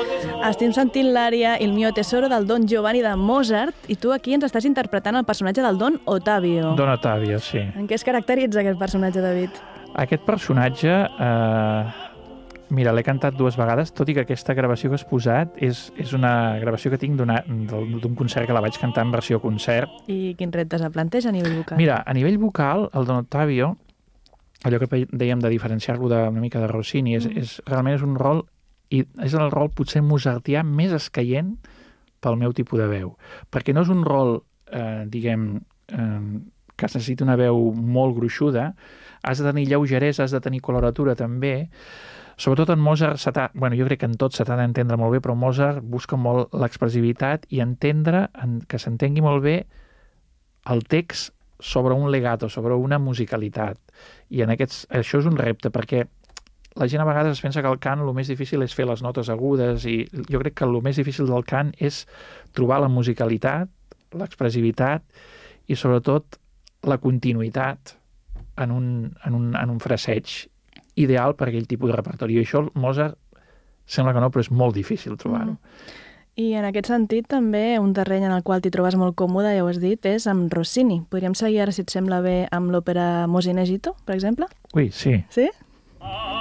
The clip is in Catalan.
Estem sentint l'ària Il mio tesoro del Don Giovanni de Mozart i tu aquí ens estàs interpretant el personatge del Don Ottavio. Don Ottavio, sí. En què es caracteritza aquest personatge, David? Aquest personatge, mira, l'he cantat 2 vegades, tot i que aquesta gravació que has posat és una gravació que tinc d'un concert que la vaig cantar en versió concert. I quins reptes el planteja a nivell vocal? Mira, a nivell vocal, el Don Ottavio, allò que dèiem de diferenciar-lo una mica de Rossini, realment és un rol, i és el rol potser mozartià més escaient pel meu tipus de veu. Perquè no és un rol, diguem, que necessita una veu molt gruixuda, has de tenir lleugeresa, has de tenir coloratura també. Sobretot en Mozart, jo crec que en tot s'ha d'entendre molt bé, però Mozart busca molt l'expressivitat i entendre, que s'entengui molt bé el text sobre un legato, sobre una musicalitat. I això és un repte, perquè la gent a vegades es pensa que el cant el més difícil és fer les notes agudes i jo crec que el més difícil del cant és trobar la musicalitat, l'expressivitat i sobretot la continuïtat en un fraseig ideal per aquell tipus de repertori. I això Mozart sembla que no, però és molt difícil trobar-ho. I en aquest sentit també un terreny en el qual t'hi trobes molt còmode, ja ho has dit, és amb Rossini. Podríem seguir ara, si et sembla bé, amb l'òpera Mosine Gitto, per exemple? Ui, sí. Sí?